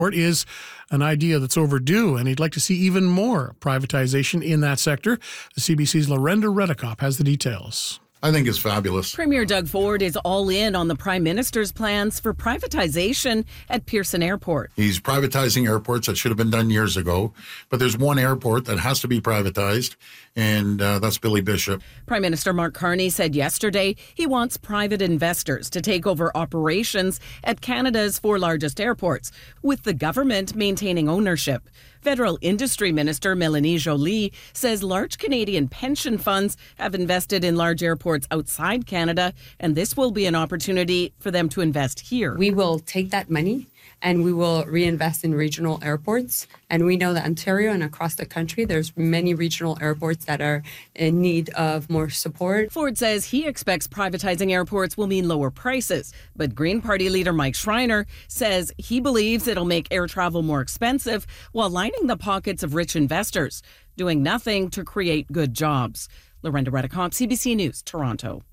is an idea that's overdue, and he'd like to see even more privatization in that sector. The CBC's Lorenda Redekop has the details. I think it's fabulous. Premier Doug Ford is all in on the Prime Minister's plans for privatization at Pearson Airport. He's privatizing airports that should have been done years ago, but there's one airport that has to be privatized, and that's Billy Bishop. Prime Minister Mark Carney said yesterday he wants private investors to take over operations at Canada's 4 largest airports, with the government maintaining ownership. Federal Industry Minister Mélanie Joly says large Canadian pension funds have invested in large airports outside Canada, and this will be an opportunity for them to invest here. We will take that money and we will reinvest in regional airports. And we know that Ontario and across the country, there's many regional airports that are in need of more support. Ford says he expects privatizing airports will mean lower prices. But Green Party leader Mike Schreiner says he believes it'll make air travel more expensive while lining the pockets of rich investors, doing nothing to create good jobs. Lorenda Redekop, CBC News, Toronto.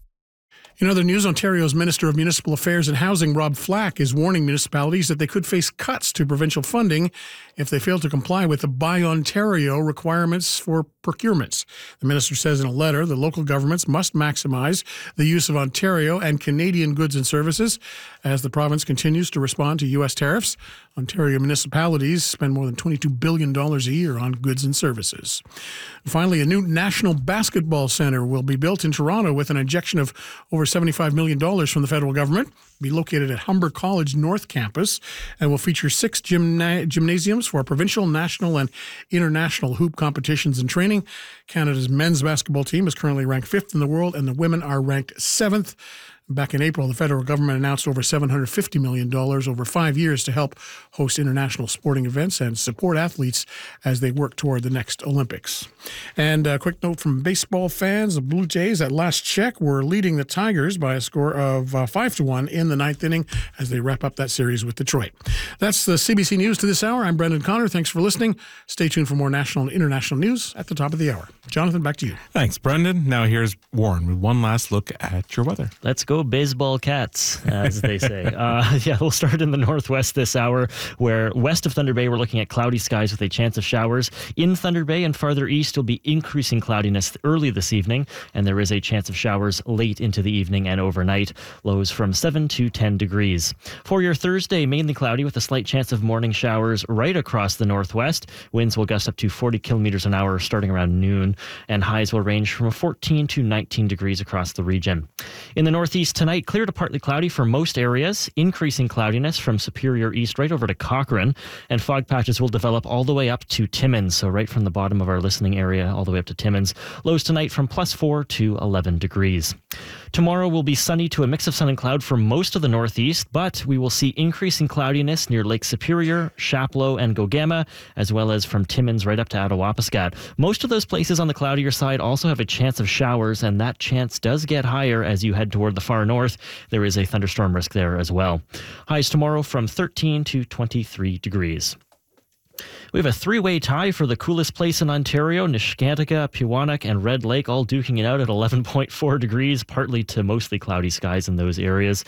In other news, Ontario's Minister of Municipal Affairs and Housing, Rob Flack, is warning municipalities that they could face cuts to provincial funding if they fail to comply with the Buy Ontario requirements for procurements. The minister says in a letter that local governments must maximize the use of Ontario and Canadian goods and services as the province continues to respond to U.S. tariffs. Ontario municipalities spend more than $22 billion a year on goods and services. Finally, a new National Basketball Centre will be built in Toronto with an injection of over $75 million from the federal government. It'll be located at Humber College North Campus and will feature 6 gymnasiums for provincial, national, and international hoop competitions and training. Canada's men's basketball team is currently ranked 5th in the world, and the women are ranked 7th. Back in April, the federal government announced over $750 million over 5 years to help host international sporting events and support athletes as they work toward the next Olympics. And a quick note from baseball fans, the Blue Jays at last check were leading the Tigers by a score of 5-1 in the 9th inning as they wrap up that series with Detroit. That's the CBC News to this hour. I'm Brendan Connor. Thanks for listening. Stay tuned for more national and international news at the top of the hour. Jonathan, back to you. Thanks, Brendan. Now here's Warren with one last look at your weather. Let's go baseball cats, as they say. We'll start in the northwest this hour, where west of Thunder Bay, we're looking at cloudy skies with a chance of showers. In Thunder Bay and farther east, will be increasing cloudiness early this evening, and there is a chance of showers late into the evening and overnight. Lows from 7 to 10 degrees. For your Thursday, mainly cloudy with a slight chance of morning showers right across the northwest. Winds will gust up to 40 kilometers an hour starting around noon, and highs will range from 14 to 19 degrees across the region. In the northeast tonight, clear to partly cloudy for most areas, increasing cloudiness from Superior East right over to Cochrane, and fog patches will develop all the way up to Timmins, so right from the bottom of our listening area all the way up to Timmins. Lows tonight from +4 to 11 degrees. Tomorrow will be sunny to a mix of sun and cloud for most of the northeast, but we will see increasing cloudiness near Lake Superior, Chapleau, and Gogama, as well as from Timmins right up to Attawapiskat. Most of those places on the cloudier side also have a chance of showers, and that chance does get higher as you head toward the far north. There is a thunderstorm risk there as well. Highs tomorrow from 13 to 23 degrees. We have a 3-way tie for the coolest place in Ontario. Neskantaga, Pewanak, and Red Lake all duking it out at 11.4 degrees, partly to mostly cloudy skies in those areas.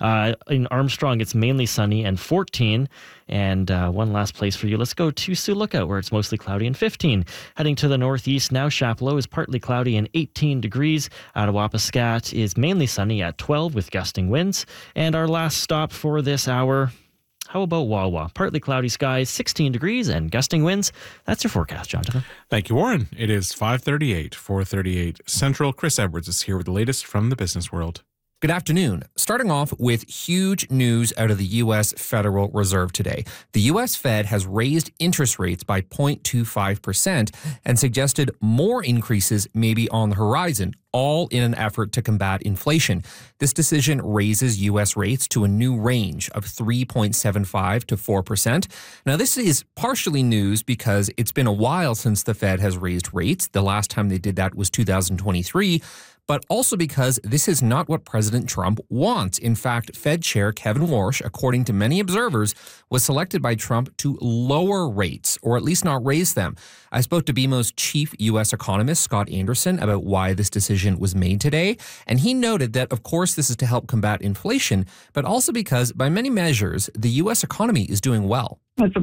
In Armstrong, it's mainly sunny and 14. And one last place for you. Let's go to Sioux Lookout, where it's mostly cloudy and 15. Heading to the northeast now, Chapleau is partly cloudy and 18 degrees. Attawapiskat is mainly sunny at 12 with gusting winds. And our last stop for this hour, how about Wawa? Partly cloudy skies, 16 degrees, and gusting winds. That's your forecast, Jonathan. Thank you, Warren. It is 5:38, 4:38 Central. Chris Edwards is here with the latest from the business world. Good afternoon. Starting off with huge news out of the U.S. Federal Reserve today. The U.S. Fed has raised interest rates by 0.25% and suggested more increases may be on the horizon, all in an effort to combat inflation. This decision raises U.S. rates to a new range of 3.75 to 4%. Now, this is partially news because it's been a while since the Fed has raised rates. The last time they did that was 2023. But also because this is not what President Trump wants. In fact, Fed Chair Kevin Warsh, according to many observers, was selected by Trump to lower rates, or at least not raise them. I spoke to BMO's chief U.S. economist, Scott Anderson, about why this decision was made today. And he noted that, of course, this is to help combat inflation, but also because, by many measures, the U.S. economy is doing well. It's a